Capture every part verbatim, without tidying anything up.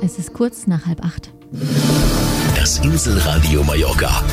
Es ist kurz nach halb acht. Das Inselradio Mallorca.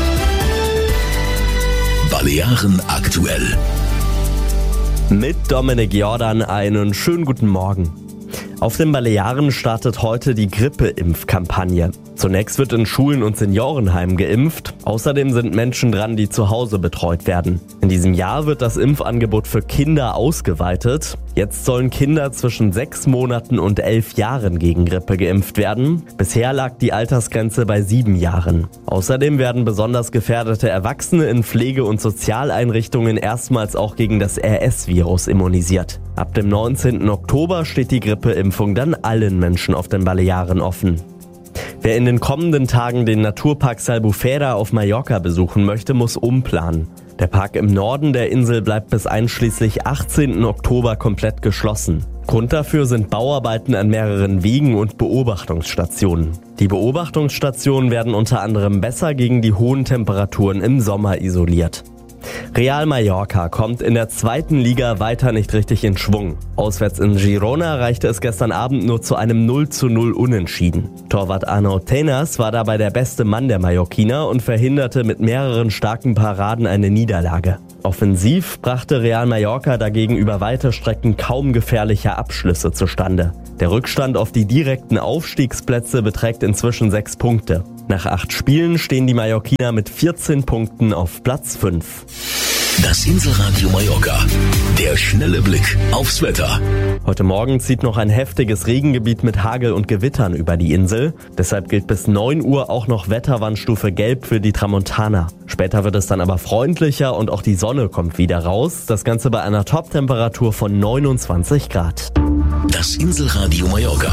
Balearen aktuell. Mit Dominik Jordan einen schönen guten Morgen. Auf den Balearen startet heute die Grippeimpfkampagne. Zunächst wird in Schulen und Seniorenheimen geimpft. Außerdem sind Menschen dran, die zu Hause betreut werden. In diesem Jahr wird das Impfangebot für Kinder ausgeweitet. Jetzt sollen Kinder zwischen sechs Monaten und elf Jahren gegen Grippe geimpft werden. Bisher lag die Altersgrenze bei sieben Jahren. Außerdem werden besonders gefährdete Erwachsene in Pflege- und Sozialeinrichtungen erstmals auch gegen das R S-Virus immunisiert. Ab dem neunzehnten Oktober steht die Grippeimpfung dann allen Menschen auf den Balearen offen. Wer in den kommenden Tagen den Naturpark Albufera auf Mallorca besuchen möchte, muss umplanen. Der Park im Norden der Insel bleibt bis einschließlich achtzehnten Oktober komplett geschlossen. Grund dafür sind Bauarbeiten an mehreren Wegen und Beobachtungsstationen. Die Beobachtungsstationen werden unter anderem besser gegen die hohen Temperaturen im Sommer isoliert. Real Mallorca kommt in der zweiten Liga weiter nicht richtig in Schwung. Auswärts in Girona reichte es gestern Abend nur zu einem null zu null Unentschieden. Torwart Arnaud Tenas war dabei der beste Mann der Mallorquiner und verhinderte mit mehreren starken Paraden eine Niederlage. Offensiv brachte Real Mallorca dagegen über weite Strecken kaum gefährliche Abschlüsse zustande. Der Rückstand auf die direkten Aufstiegsplätze beträgt inzwischen sechs Punkte. Nach acht Spielen stehen die Mallorquiner mit vierzehn Punkten auf Platz fünf. Das Inselradio Mallorca. Der schnelle Blick aufs Wetter. Heute Morgen zieht noch ein heftiges Regengebiet mit Hagel und Gewittern über die Insel. Deshalb gilt bis neun Uhr auch noch Wetterwarnstufe Gelb für die Tramontana. Später wird es dann aber freundlicher und auch die Sonne kommt wieder raus. Das Ganze bei einer Top-Temperatur von neunundzwanzig Grad. Das Inselradio Mallorca.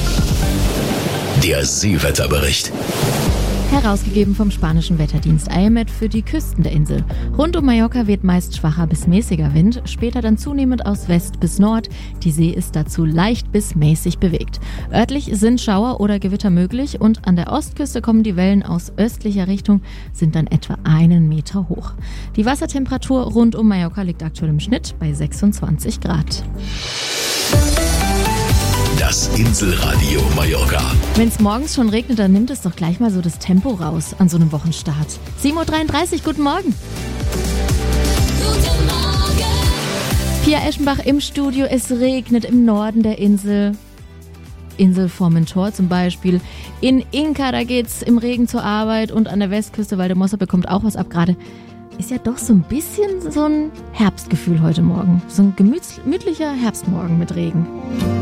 Der Seewetterbericht. Herausgegeben vom spanischen Wetterdienst I M E T für die Küsten der Insel. Rund um Mallorca weht meist schwacher bis mäßiger Wind, später dann zunehmend aus West bis Nord. Die See ist dazu leicht bis mäßig bewegt. Örtlich sind Schauer oder Gewitter möglich und an der Ostküste kommen die Wellen aus östlicher Richtung, sind dann etwa einen Meter hoch. Die Wassertemperatur rund um Mallorca liegt aktuell im Schnitt bei sechsundzwanzig Grad. Das Inselradio Mallorca. Wenn es morgens schon regnet, dann nimmt es doch gleich mal so das Tempo raus an so einem Wochenstart. sieben Uhr dreiunddreißig, guten Morgen. Guten Morgen. Pia Eschenbach im Studio. Es regnet im Norden der Insel. Insel Formentor zum Beispiel. In Inca, da geht's im Regen zur Arbeit und an der Westküste, Valdemossa bekommt auch was ab gerade. Ist ja doch so ein bisschen so ein Herbstgefühl heute Morgen. So ein gemütlicher Herbstmorgen mit Regen.